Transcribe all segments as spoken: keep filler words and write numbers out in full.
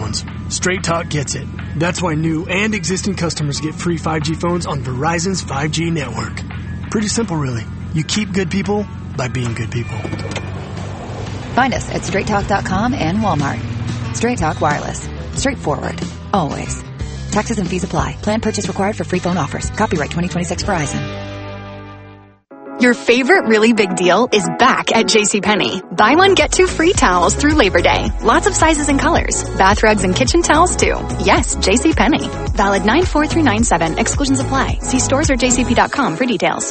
phones. Straight Talk gets it. That's why new and existing customers get free five G phones on Verizon's five G network. Pretty simple, really. You keep good people by being good people. Find us at straight talk dot com and Walmart. Straight Talk Wireless. Straightforward. Always. Taxes and fees apply. Plan purchase required for free phone offers. Copyright twenty twenty-six Verizon. Your favorite really big deal is back at JCPenney. Buy one, get two free towels through Labor Day. Lots of sizes and colors. Bath rugs and kitchen towels too. Yes, JCPenney. Valid nine four through nine seven. Exclusions apply. See stores or j c p dot com for details.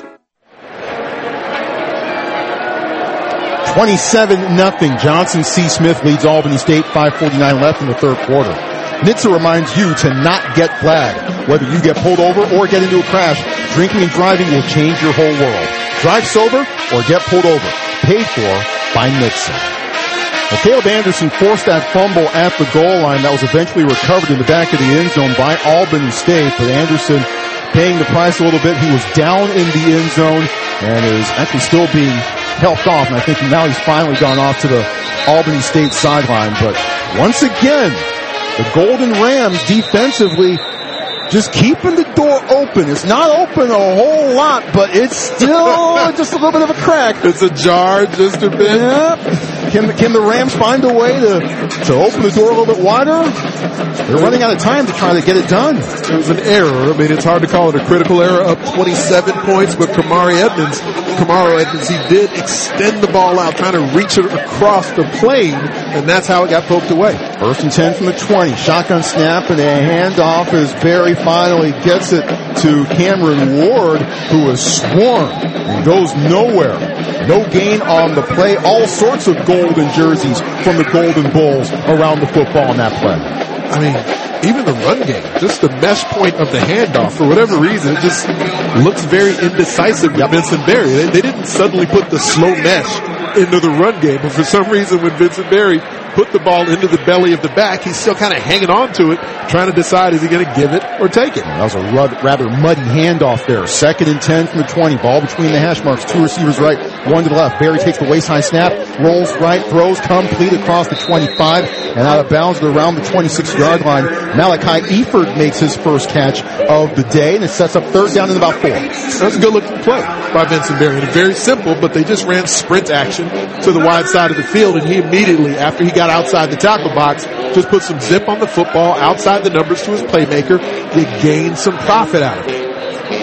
twenty-seven nothing. Johnson C. Smith leads Albany State. five forty-nine left in the third quarter. N H T S A reminds you to not get flagged. Whether you get pulled over or get into a crash, drinking and driving will change your whole world. Drive sober or get pulled over. Paid for by N H T S A. Well, Caleb Anderson forced that fumble at the goal line that was eventually recovered in the back of the end zone by Albany State. But Anderson paying the price a little bit. He was down in the end zone and is actually still being helped off. And I think now he's finally gone off to the Albany State sideline. But once again, the Golden Rams defensively just keeping the door open. It's not open a whole lot, but it's still just a little bit of a crack. It's ajar just a bit. Yeah. Can, can the Rams find a way to, to open the door a little bit wider? They're running out of time to try to get it done. It was an error. I mean, it's hard to call it a critical error. Up twenty-seven points, but Kamari Edmonds, Kamaro Edmonds, he did extend the ball out, trying to reach it across the plane, and that's how it got poked away. First and ten from the twenty. Shotgun snap and a handoff as Barry finally gets it to Cameron Ward, who is swarmed and goes nowhere. No gain on the play. All sorts of golden jerseys from the Golden Bulls around the football on that play. I mean, even the run game, just the mesh point of the handoff, for whatever reason, it just looks very indecisive with Vincent Berry. They, they didn't suddenly put the slow mesh into the run game, but for some reason when Vincent Berry put the ball into the belly of the back, he's still kind of hanging on to it, trying to decide is he going to give it or take it. That was a rather muddy handoff there. Second and ten from the twenty. Ball between the hash marks. Two receivers right, one to the left. Barry takes the waist high snap, rolls right, throws complete across the twenty-five, and out of bounds around the twenty-six yard line. Malachi Eford makes his first catch of the day, and it sets up third down in about four. That was a good looking play by Vincent Berry. And very simple, but they just ran sprint action to the wide side of the field, and he immediately, after he got outside the tackle box, just put some zip on the football, outside the numbers to his playmaker. They gained some profit out of it.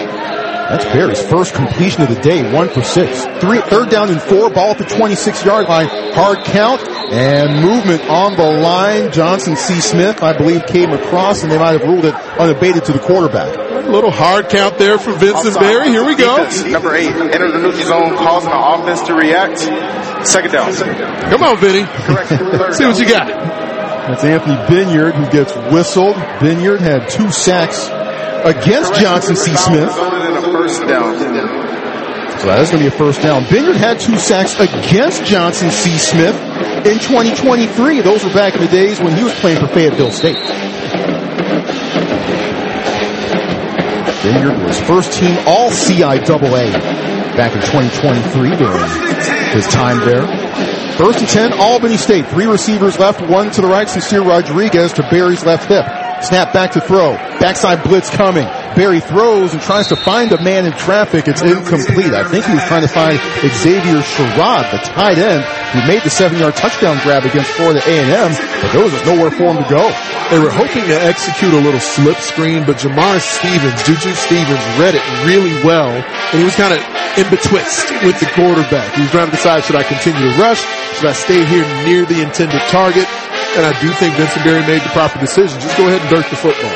That's Barry's first completion of the day, one for six. Three, third down and four, ball at the twenty-six yard line. Hard count and movement on the line. Johnson C. Smith, I believe, came across, and they might have ruled it unabated to the quarterback. A little hard count there for Vincent Berry. Here we go. Defense, number eight, enter the neutral zone, causing the offense to react. Second down. Come on, Vinny. See what you got. That's Anthony Binyard who gets whistled. Binyard had two sacks against Johnson C. Smith. First down. So that is going to be a first down. Binyard had two sacks against Johnson C. Smith in twenty twenty-three. Those were back in the days when he was playing for Fayetteville State. Binyard was first team all C I A A back in twenty twenty-three during his time there. First and ten, Albany State. Three receivers left, one to the right, Sincere Rodriguez to Barry's left hip. Snap back to throw. Backside blitz coming. Barry throws and tries to find a man in traffic. It's incomplete. I think he was trying to find Xavier Sherrod, the tight end, who made the seven-yard touchdown grab against Florida A and M, but there was nowhere for him to go. They were hoping to execute a little slip screen, but Jamar Stevens, Juju Stevens, read it really well, and he was kind of in betwixt with the quarterback. He was trying to decide, should I continue to rush? Should I stay here near the intended target? And I do think Vincent Berry made the proper decision. Just go ahead and dirt the football.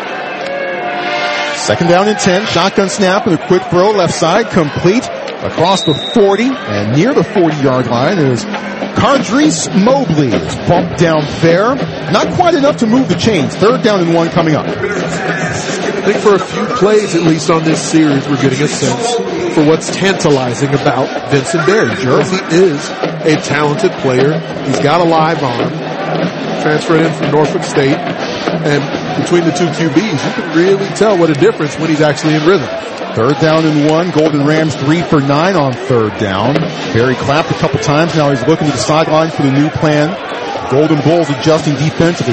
Second down and ten. Shotgun snap and a quick throw left side. Complete across the forty. And near the forty-yard line is Cardrice Mobley. Is bumped down there. Not quite enough to move the chains. Third down and one coming up. I think for a few plays, at least on this series, we're getting a sense for what's tantalizing about Vincent Berry. Sure, he is a talented player. He's got a live arm. Transferred in from Norfolk State. And between the two Q Bs, you can really tell what a difference when he's actually in rhythm. Third down and one. Golden Rams three for nine on third down. Barry clapped a couple times. Now he's looking to the sideline for the new plan. Golden Bulls adjusting defensively. They got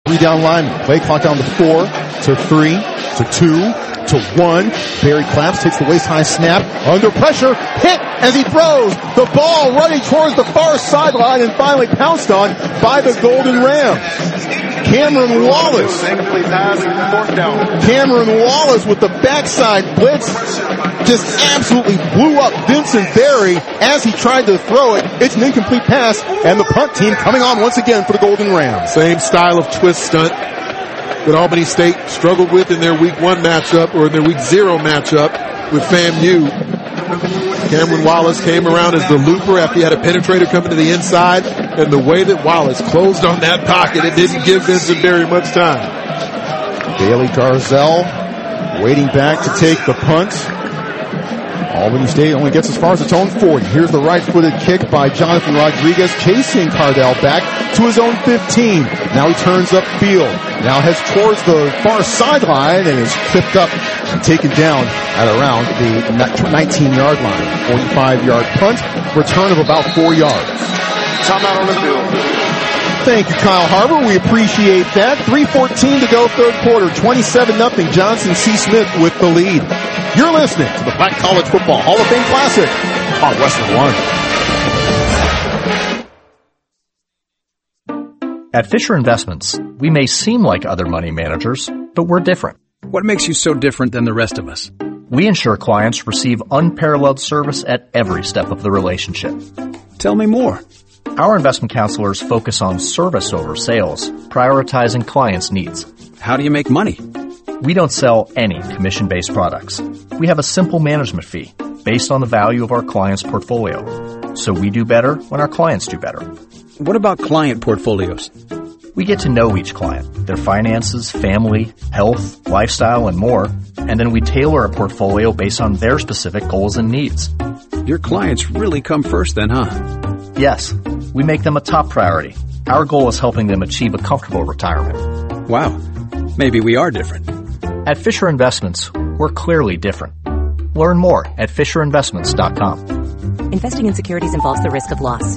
three down linemen. Play clock down to four, to three, to two, to one. Barry claps, takes the waist-high snap. Under pressure, hit as he throws. The ball running towards the far sideline and finally pounced on by the Golden Rams. Cameron Wallace. Cameron Wallace with the backside blitz just absolutely blew up Vincent Berry as he tried to throw it. It's an incomplete pass, and the punt team coming on once again for the Golden Rams. Same style of twist stunt that Albany State struggled with in their week one matchup or in their week zero matchup with FAMU. Cameron Wallace came around as the looper after he had a penetrator coming to the inside, and the way that Wallace closed on that pocket, it didn't give Vincent Berry much time. Bailey Garzell waiting back to take the punt. Albany State only gets as far as its own forty. Here's the right-footed kick by Jonathan Rodriguez, chasing Cardell back to his own fifteen. Now he turns upfield. Now heads towards the far sideline and is tripped up and taken down at around the nineteen-yard line. forty-five-yard punt, return of about four yards. Timeout on the field. Thank you, Kyle Harbour. We appreciate that. three fourteen to go, third quarter. twenty-seven nothing. Johnson C. Smith with the lead. You're listening to the Black College Football Hall of Fame Classic on Westwood One. At Fisher Investments, we may seem like other money managers, but we're different. What makes you so different than the rest of us? We ensure clients receive unparalleled service at every step of the relationship. Tell me more. Our investment counselors focus on service over sales, prioritizing clients' needs. How do you make money? We don't sell any commission-based products. We have a simple management fee based on the value of our client's portfolio. So we do better when our clients do better. What about client portfolios? We get to know each client, their finances, family, health, lifestyle, and more, and then we tailor a portfolio based on their specific goals and needs. Your clients really come first then, huh? Yes, we make them a top priority. Our goal is helping them achieve a comfortable retirement. Wow, maybe we are different. At Fisher Investments, we're clearly different. Learn more at fisher investments dot com. Investing in securities involves the risk of loss.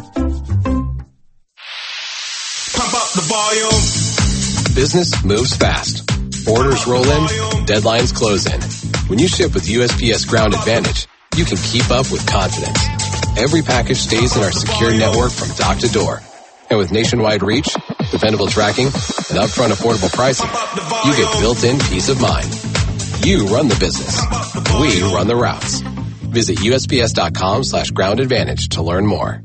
Pump up the volume. Business moves fast. Orders roll in, deadlines close in. When you ship with U S P S Ground Advantage, you can keep up with confidence. Every package stays in our secure network from dock to door. And with nationwide reach, dependable tracking, and upfront affordable pricing, you get built-in peace of mind. You run the business. We run the routes. Visit U S P S dot com slash ground advantage to learn more.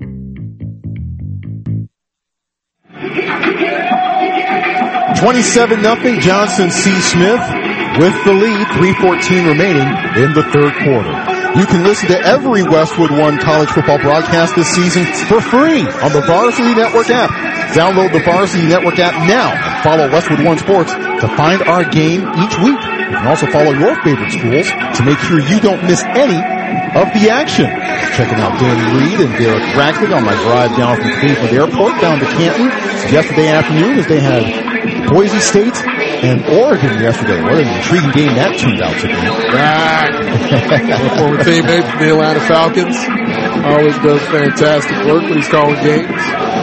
twenty-seven nothing. Johnson C. Smith with the lead. three fourteen remaining in the third quarter. You can listen to every Westwood One college football broadcast this season for free on the Varsity Network app. Download the Varsity Network app now and follow Westwood One Sports to find our game each week. You can also follow your favorite schools to make sure you don't miss any of the action. Checking out Danny Reed and Derek Rackley on my drive down from Cleveland Airport down to Canton yesterday afternoon as they had Boise State and Oregon yesterday. What an intriguing game that turned out to be. My former teammate from the Atlanta Falcons always does fantastic work when he's calling games.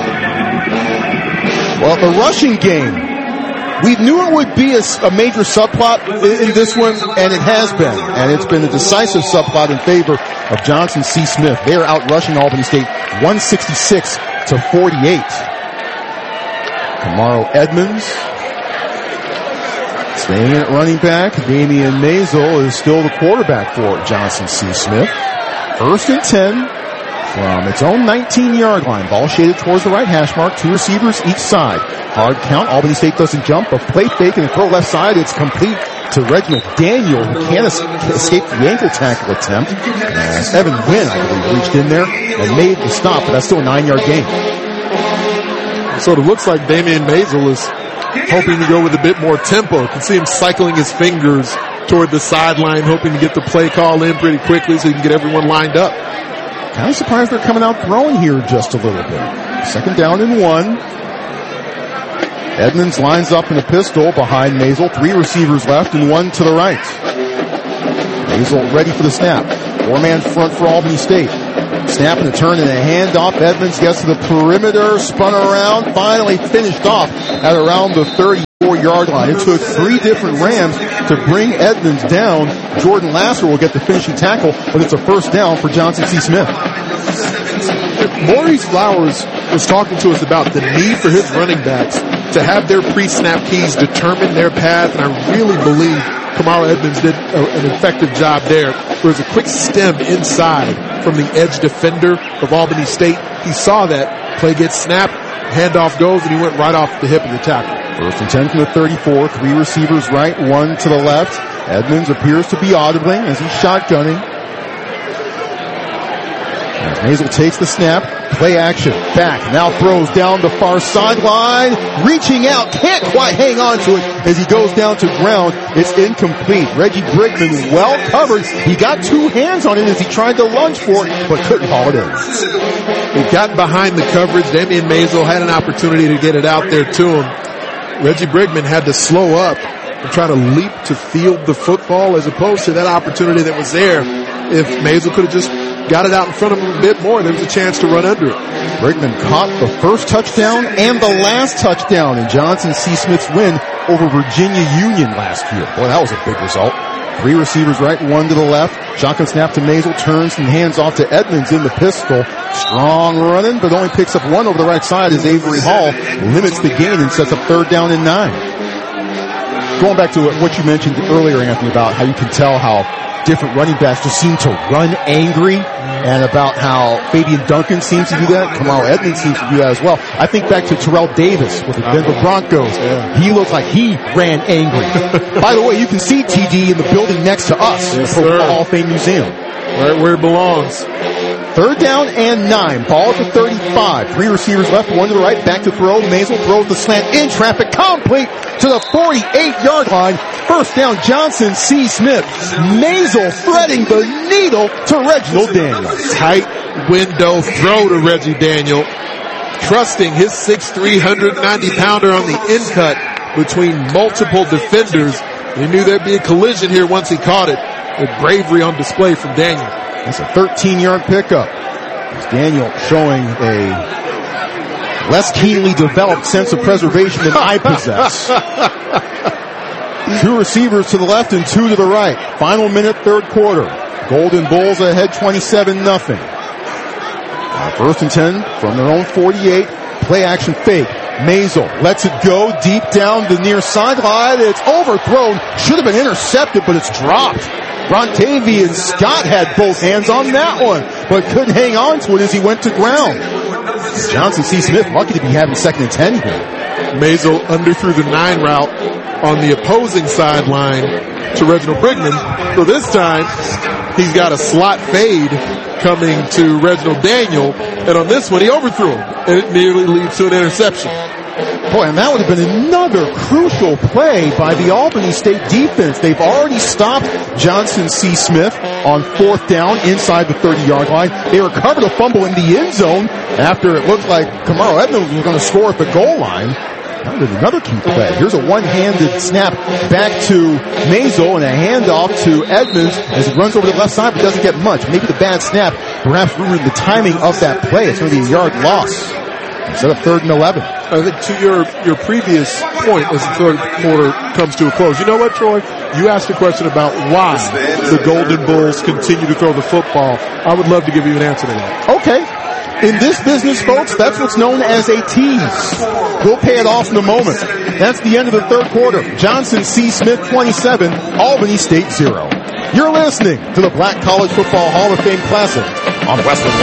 Well, the rushing game, we knew it would be a, a major subplot in, in this one, and it has been. And it's been a decisive subplot in favor of Johnson C. Smith. They are out rushing Albany State one sixty-six to forty-eight. Kamaro Edmonds staying in at running back. Damian Mazel is still the quarterback for Johnson C. Smith. First and ten from its own nineteen-yard line. Ball shaded towards the right hash mark. Two receivers each side. Hard count. Albany State doesn't jump. A play fake and throw left side. It's complete to Reginald Daniel, who can't escape the ankle tackle attempt. As Evan Wynn, I believe, reached in there and made the stop, but that's still a nine-yard gain. So it looks like Damian Mazel is hoping to go with a bit more tempo. You can see him cycling his fingers toward the sideline, hoping to get the play call in pretty quickly so he can get everyone lined up. Kind of surprised they're coming out throwing here just a little bit. Second down and one. Edmonds lines up in a pistol behind Mazel. Three receivers left and one to the right. Mazel ready for the snap. Four-man front for Albany State. Snap and a turn and a handoff. Edmonds gets to the perimeter, spun around, finally finished off at around the thirty-four-yard line. It took three different Rams to bring Edmonds down. Jordan Lasser will get the finishing tackle, but it's a first down for Johnson C. Smith. Maurice Flowers was talking to us about the need for his running backs to have their pre-snap keys determine their path, and I really believe Kamara Edmonds did a, an effective job there. There was a quick stem inside from the edge defender of Albany State. He saw that play get snapped, handoff goes, and he went right off the hip of the tackle. First and ten from the thirty-four, three receivers right, one to the left. Edmonds appears to be audibling as he's shotgunning. As Maisel takes the snap, play action, back, now throws down the far sideline, reaching out, can't quite hang on to it as he goes down to ground. It's incomplete. Reggie Brigman well covered. He got two hands on it as he tried to lunge for it, but couldn't haul it in. He got behind the coverage. Damian Maisel had an opportunity to get it out there to him. Reggie Brigman had to slow up and try to leap to field the football as opposed to that opportunity that was there. If Maisel could have just got it out in front of him a bit more, there was a chance to run under it. Brigman caught the first touchdown and the last touchdown in Johnson C. Smith's win over Virginia Union last year. Boy, that was a big result. Three receivers right, one to the left. Shotgun snap to Maisel, turns and hands off to Edmonds in the pistol. Strong running, but only picks up one over the right side as Avery Hall limits the gain and sets up third down and nine. Going back to what you mentioned earlier, Anthony, about how you can tell how different running backs just seem to run angry, and about how Fabian Duncan seems to do that. Kamara Edmonds seems to do that as well. I think back to Terrell Davis with the Denver Broncos. Yeah. He looked like he ran angry. By the way, you can see T D in the building next to us, yes, the Pro Hall of Fame Museum. Right where it belongs. Third down and nine. Ball at the thirty-five. Three receivers left, one to the right. Back to throw. Maisel throws the slant in traffic. Complete to the forty-eight-yard line. First down, Johnson C. Smith. Maisel threading the needle to Reginald Daniel. Tight window throw to Reggie Daniel. Trusting his six three, one ninety pounder on the in cut between multiple defenders. He knew there'd be a collision here once he caught it. With bravery on display from Daniel. That's a thirteen-yard pickup. As Daniel showing a less keenly developed sense of preservation than I possess. Two receivers to the left and two to the right. Final minute, third quarter. Golden Bulls ahead twenty-seven nothing. First and ten from their own forty-eight. Play action fake. Maisel lets it go deep down the near sideline. It's overthrown. Should have been intercepted, but it's dropped. Rontavian Scott had both hands on that one, but couldn't hang on to it as he went to ground. Johnson C. Smith lucky to be having second and ten here. Maisel underthrew the nine route on the opposing sideline to Reginald Brigman. So this time, he's got a slot fade coming to Reginald Daniel, and on this one, he overthrew him, and it nearly leads to an interception. Boy, and that would have been another crucial play by the Albany State defense. They've already stopped Johnson C. Smith on fourth down inside the thirty-yard line. They recovered a fumble in the end zone after it looked like Kamara Edmonds was going to score at the goal line. That was another key play. Here's a one-handed snap back to Maisel and a handoff to Edmonds as he runs over to the left side but doesn't get much. Maybe the bad snap perhaps ruined the timing of that play. It's going to be a yard loss instead of third and eleven. I think to your, your previous point as the third quarter comes to a close, you know what, Troy? You asked a question about why the Golden Bulls continue to throw the football. I would love to give you an answer to that. Okay. In this business, folks, that's what's known as a tease. We'll pay it off in a moment. That's the end of the third quarter. Johnson C. Smith twenty-seven, Albany State zero. You're listening to the Black College Football Hall of Fame Classic on Westwood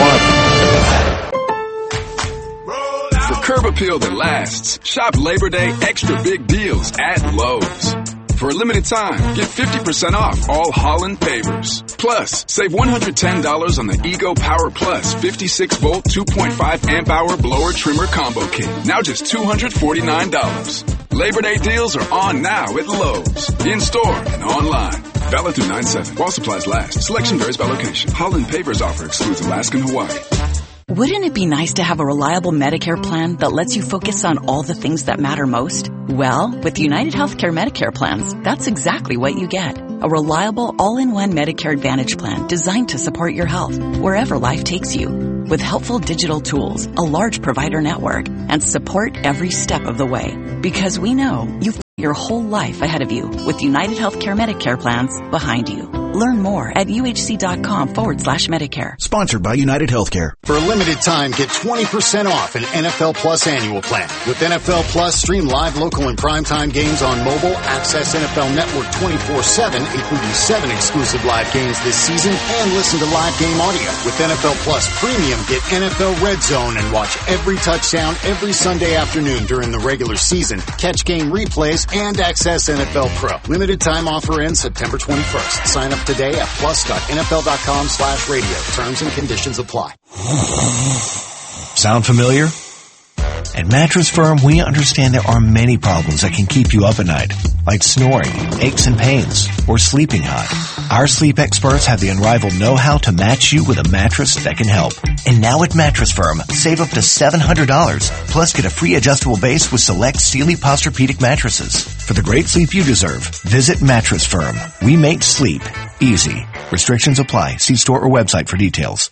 One. For curb appeal that lasts, shop Labor Day extra big deals at Lowe's. For a limited time, get fifty percent off all Holland pavers. Plus, save one hundred ten dollars on the Ego Power Plus fifty-six volt two point five amp hour blower trimmer combo kit. Now just two hundred forty-nine dollars. Labor Day deals are on now at Lowe's. In store and online. Valid through nine seven. While supplies last. Selection varies by location. Holland pavers offer excludes Alaska and Hawaii. Wouldn't it be nice to have a reliable Medicare plan that lets you focus on all the things that matter most? Well, with United Healthcare Medicare plans, that's exactly what you get. a reliable all-in-one Medicare Advantage plan designed to support your health wherever life takes you. With helpful digital tools, a large provider network, and support every step of the way. Because we know you've got your whole life ahead of you with United Healthcare Medicare plans behind you. Learn more at uhc.com forward slash Medicare. Sponsored by United Healthcare. For a limited time, get twenty percent off an N F L Plus annual plan. With N F L Plus, stream live, local, and primetime games on mobile, access N F L Network twenty-four seven, including seven exclusive live games this season, and listen to live game audio. With N F L Plus Premium, get N F L Red Zone and watch every touchdown every Sunday afternoon during the regular season, catch game replays, and access N F L Pro. Limited time offer ends September twenty-first. Sign up today at plus.nfl.com slash radio. Terms and conditions apply. Sound familiar? At Mattress Firm, we understand there are many problems that can keep you up at night, like snoring, aches and pains, or sleeping hot. Our sleep experts have the unrivaled know-how to match you with a mattress that can help. And now at Mattress Firm, save up to seven hundred dollars, plus get a free adjustable base with select Sealy Posturepedic mattresses. For the great sleep you deserve, visit Mattress Firm. We make sleep easy. Restrictions apply. See store or website for details.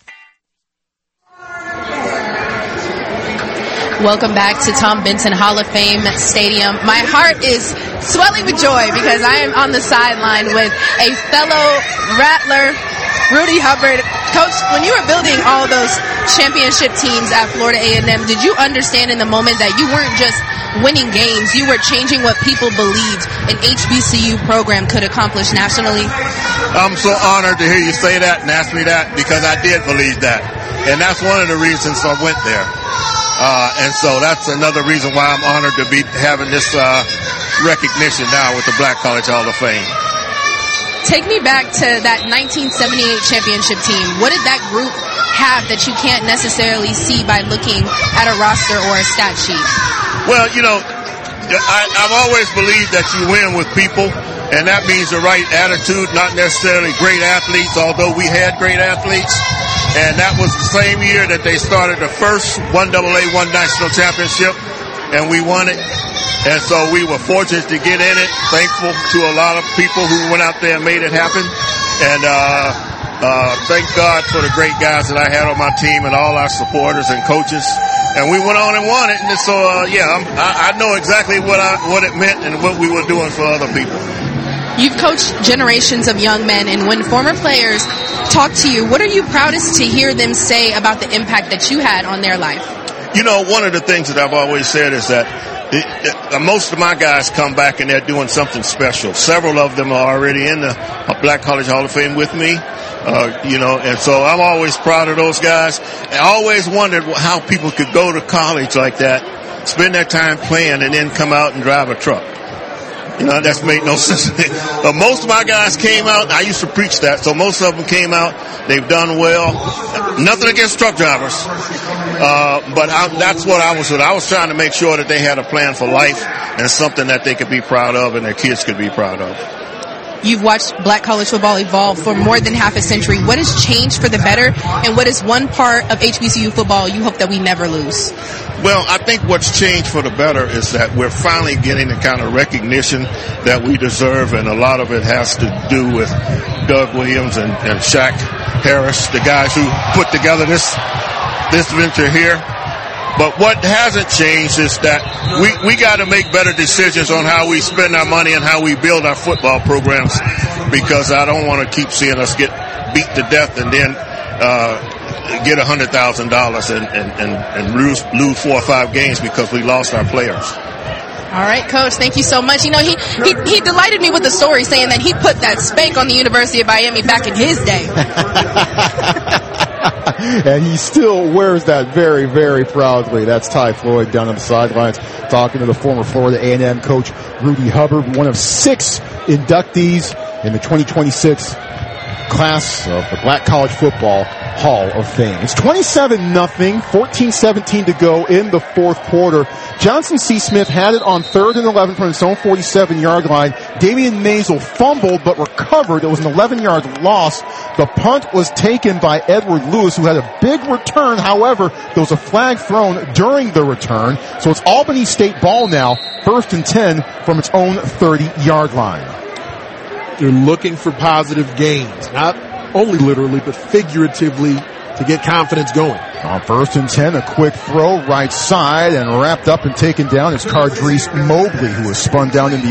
Welcome back to Tom Benson Hall of Fame Stadium. My heart is swelling with joy because I am on the sideline with a fellow Rattler, Rudy Hubbard. Coach, when you were building all those championship teams at Florida A and M, did you understand in the moment that you weren't just winning games, you were changing what people believed an H B C U program could accomplish nationally? I'm so honored to hear you say that and ask me that because I did believe that. And that's one of the reasons I went there. Uh, and so that's another reason why I'm honored to be having this uh, recognition now with the Black College Hall of Fame. Take me back to that nineteen seventy-eight championship team. What did that group have that you can't necessarily see by looking at a roster or a stat sheet? Well, you know, I, I've always believed that you win with people, and that means the right attitude, not necessarily great athletes, although we had great athletes. And that was the same year that they started the first one double A one national championship, and we won it. And so we were fortunate to get in it, thankful to a lot of people who went out there and made it happen. And uh, uh, thank God for the great guys that I had on my team and all our supporters and coaches. And we went on and won it. And so, uh, yeah, I'm, I, I know exactly what I, what it meant and what we were doing for other people. You've coached generations of young men, and when former players talk to you, what are you proudest to hear them say about the impact that you had on their life? You know, one of the things that I've always said is that it, it, most of my guys come back and they're doing something special. Several of them are already in the Black College Hall of Fame with me, uh, you know, and so I'm always proud of those guys. I always wondered how people could go to college like that, spend their time playing, and then come out and drive a truck. You know, that's made no sense. But most of my guys came out. I used to preach that, so most of them came out. They've done well. Nothing against truck drivers, uh, but I, that's what I was doing. I was trying to make sure that they had a plan for life and something that they could be proud of and their kids could be proud of. You've watched Black college football evolve for more than half a century. What has changed for the better, and what is one part of H B C U football you hope that we never lose? Well, I think what's changed for the better is that we're finally getting the kind of recognition that we deserve, and a lot of it has to do with Doug Williams and, and Shaq Harris, the guys who put together this this venture here. But what hasn't changed is that we, we got to make better decisions on how we spend our money and how we build our football programs, because I don't want to keep seeing us get beat to death and then uh, get one hundred thousand dollars and, and, and, and lose, lose four or five games because we lost our players. All right, Coach, thank you so much. You know, he, he, he delighted me with the story saying that he put that spank on the University of Miami back in his day. And he still wears that very, very proudly. That's Ty Floyd down on the sidelines talking to the former Florida A and M coach Rudy Hubbard, one of six inductees in the twenty twenty-six class of the Black College Football Hall of Fame. It's twenty-seven nothing, fourteen seventeen to go in the fourth quarter. Johnson C. Smith had it on third and eleven from his own forty-seven-yard line. Damian Maisel fumbled but recovered. It was an eleven-yard loss. The punt was taken by Edward Lewis, who had a big return. However, there was a flag thrown during the return. So it's Albany State ball now, first and ten from its own thirty-yard line. They're looking for positive gains, not only literally, but figuratively, to get confidence going. On first and ten, a quick throw right side, and wrapped up and taken down is Cardrice Mobley, who was spun down in the